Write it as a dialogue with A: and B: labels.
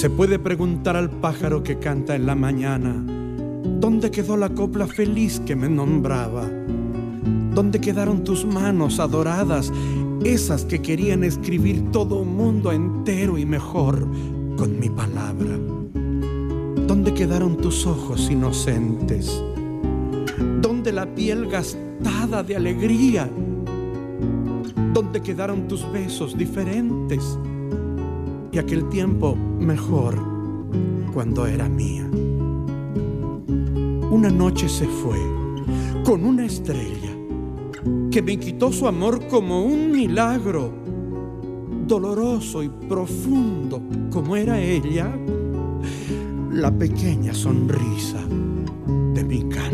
A: Se puede preguntar al pájaro que canta en la mañana: ¿dónde quedó la copla feliz que me nombraba? ¿Dónde quedaron tus manos adoradas, esas que querían escribir todo un mundo entero y mejor con mi palabra? ¿Dónde quedaron tus ojos inocentes? ¿Dónde la piel gastada de alegría? ¿Dónde quedaron tus besos diferentes? Y aquel tiempo mejor cuando era mía. Una noche se fue con una estrella que me quitó su amor como un milagro, doloroso y profundo como era ella, la pequeña sonrisa de mi canto.